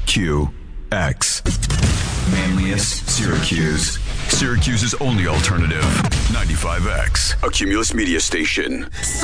QX. Manlius, Syracuse. Syracuse's only alternative. 95X, a Cumulus media station.